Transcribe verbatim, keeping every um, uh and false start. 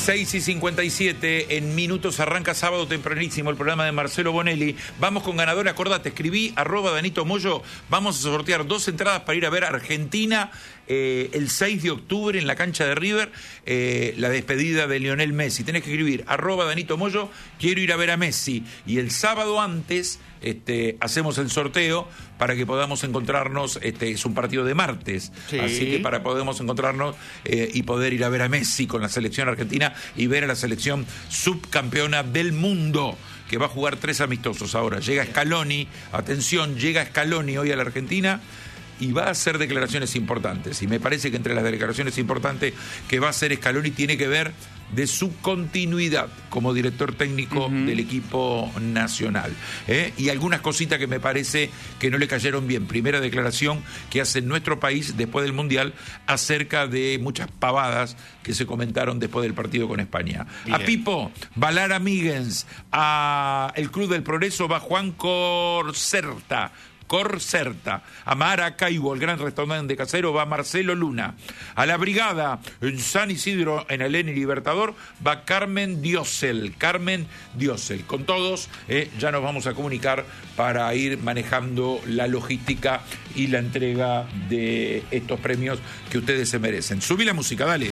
seis y cincuenta y siete, en minutos arranca sábado tempranísimo el programa de Marcelo Bonelli. Vamos con ganador, acordate, escribí arroba Danito Moyo, vamos a sortear dos entradas para ir a ver a Argentina eh, el seis de octubre en la cancha de River, eh, la despedida de Lionel Messi. Tenés que escribir arroba Danito Moyo, quiero ir a ver a Messi. Y el sábado antes este, hacemos el sorteo para que podamos encontrarnos, este, es un partido de martes, sí. Así que para podemos encontrarnos eh, y poder ir a ver a Messi con la selección argentina y ver a la selección subcampeona del mundo, que va a jugar tres amistosos ahora. Llega Scaloni, atención, llega Scaloni hoy a la Argentina y va a hacer declaraciones importantes. Y me parece que entre las declaraciones importantes que va a hacer Scaloni tiene que ver de su continuidad como director técnico uh-huh. del equipo nacional. ¿eh? Y algunas cositas que me parece que no le cayeron bien. Primera declaración que hace en nuestro país después del Mundial acerca de muchas pavadas que se comentaron después del partido con España. Bien. A Pipo, Valara Míguez, a el Club del Progreso va Juan Corcerta. Corcerta, a Maracaibo, el gran restaurante casero, va Marcelo Luna. A la Brigada, en San Isidro, en el Eni Libertador, va Carmen Diosel. Carmen Diosel. Con todos, eh, ya nos vamos a comunicar para ir manejando la logística y la entrega de estos premios que ustedes se merecen. Subí la música, dale.